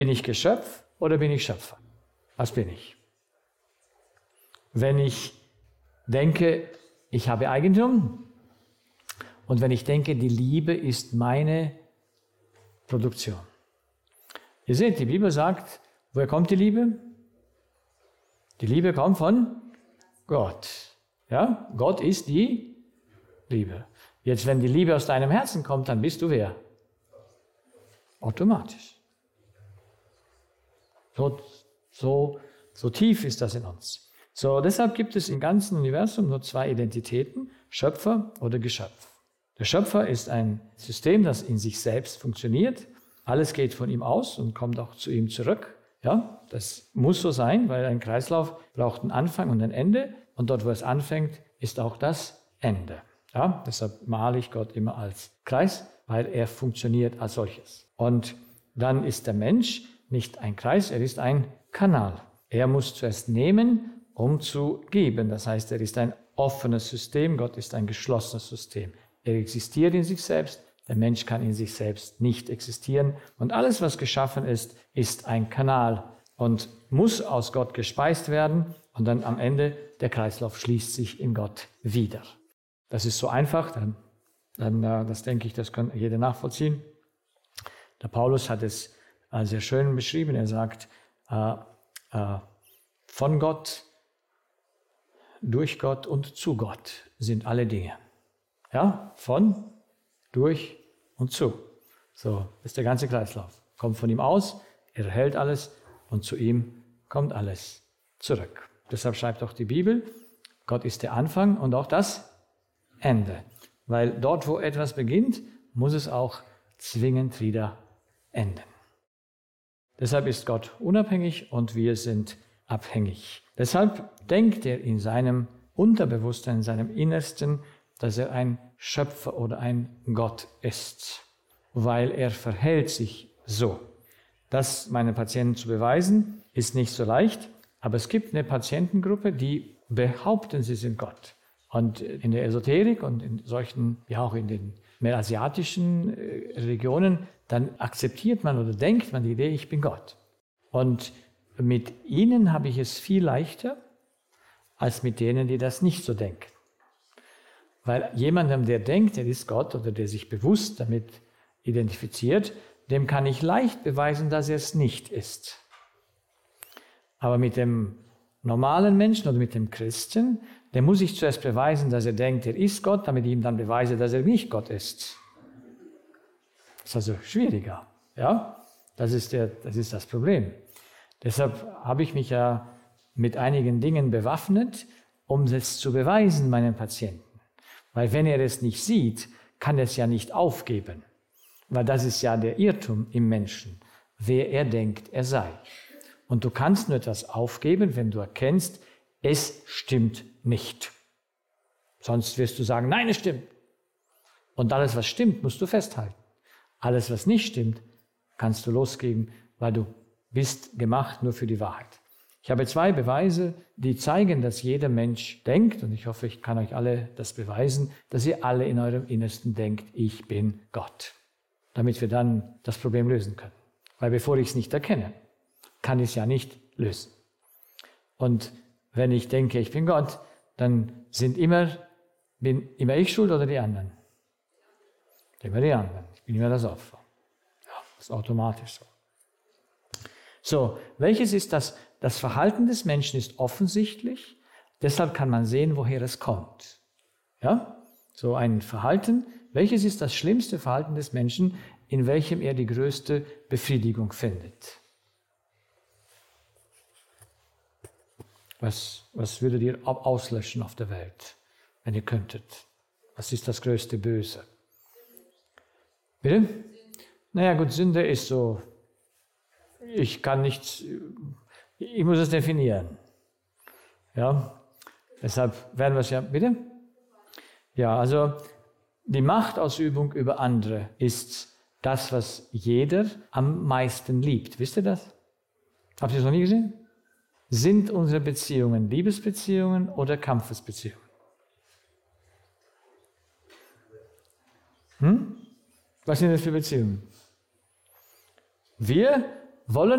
Bin ich Geschöpf oder bin ich Schöpfer? Was bin ich? Wenn ich denke, ich habe Eigentum und wenn ich denke, die Liebe ist meine Produktion. Ihr seht, die Bibel sagt, woher kommt die Liebe? Die Liebe kommt von Gott. Ja? Gott ist die Liebe. Jetzt, wenn die Liebe aus deinem Herzen kommt, dann bist du wer? Automatisch. So tief ist das in uns. So, deshalb gibt es im ganzen Universum nur zwei Identitäten, Schöpfer oder Geschöpf. Der Schöpfer ist ein System, das in sich selbst funktioniert. Alles geht von ihm aus und kommt auch zu ihm zurück. Ja, das muss so sein, weil ein Kreislauf braucht einen Anfang und ein Ende. Und dort, wo es anfängt, ist auch das Ende. Ja, deshalb male ich Gott immer als Kreis, weil er funktioniert als solches. Und dann ist der Mensch nicht ein Kreis, er ist ein Kanal. Er muss zuerst nehmen, um zu geben. Das heißt, er ist ein offenes System, Gott ist ein geschlossenes System. Er existiert in sich selbst, der Mensch kann in sich selbst nicht existieren. Und alles, was geschaffen ist, ist ein Kanal und muss aus Gott gespeist werden. Und dann am Ende, der Kreislauf schließt sich in Gott wieder. Das ist so einfach, das denke ich, das kann jeder nachvollziehen. Der Paulus hat es sehr schön beschrieben. Er sagt, von Gott, durch Gott und zu Gott sind alle Dinge. Ja, von, durch und zu. So ist der ganze Kreislauf. Kommt von ihm aus, er hält alles und zu ihm kommt alles zurück. Deshalb schreibt auch die Bibel, Gott ist der Anfang und auch das Ende. Weil dort, wo etwas beginnt, muss es auch zwingend wieder enden. Deshalb ist Gott unabhängig und wir sind abhängig. Deshalb denkt er in seinem Unterbewusstsein, in seinem Innersten, dass er ein Schöpfer oder ein Gott ist, weil er verhält sich so. Das meinen Patienten zu beweisen, ist nicht so leicht, aber es gibt eine Patientengruppe, die behaupten, sie sind Gott. Und in der Esoterik und in solchen, ja auch in den mehr asiatischen Regionen, dann akzeptiert man oder denkt man die Idee, ich bin Gott. Und mit ihnen habe ich es viel leichter, als mit denen, die das nicht so denken. Weil jemandem, der denkt, er ist Gott oder der sich bewusst damit identifiziert, dem kann ich leicht beweisen, dass er es nicht ist. Aber mit dem normalen Menschen oder mit dem Christen, dem muss ich zuerst beweisen, dass er denkt, er ist Gott, damit ich ihm dann beweise, dass er nicht Gott ist. Das ist also schwieriger. Ja? Das ist das Problem. Deshalb habe ich mich ja mit einigen Dingen bewaffnet, um es zu beweisen meinen Patienten. Weil wenn er es nicht sieht, kann er es ja nicht aufgeben. Weil das ist ja der Irrtum im Menschen, wer er denkt, er sei. Und du kannst nur etwas aufgeben, wenn du erkennst, es stimmt nicht. Sonst wirst du sagen, nein, es stimmt. Und alles, was stimmt, musst du festhalten. Alles, was nicht stimmt, kannst du losgeben, weil du bist gemacht nur für die Wahrheit. Ich habe 2 Beweise, die zeigen, dass jeder Mensch denkt, und ich hoffe, ich kann euch alle das beweisen, dass ihr alle in eurem Innersten denkt, ich bin Gott. Damit wir dann das Problem lösen können. Weil bevor ich es nicht erkenne, kann ich es ja nicht lösen. Und wenn ich denke, ich bin Gott, dann bin immer ich schuld oder die anderen? Immer die anderen. Ich bin immer das Opfer. Ja, das ist automatisch so. So, welches ist das? Das Verhalten des Menschen ist offensichtlich, deshalb kann man sehen, woher es kommt. Ja? So ein Verhalten. Welches ist das schlimmste Verhalten des Menschen, in welchem er die größte Befriedigung findet? Was würdet ihr auslöschen auf der Welt, wenn ihr könntet? Was ist das größte Böse? Bitte? Naja gut, Sünde ist so, ich muss es definieren. Ja, deshalb werden wir es ja, bitte? Ja, also die Machtausübung über andere ist das, was jeder am meisten liebt. Wisst ihr das? Habt ihr es noch nie gesehen? Sind unsere Beziehungen Liebesbeziehungen oder Kampfesbeziehungen? Was sind das für Beziehungen? Wir wollen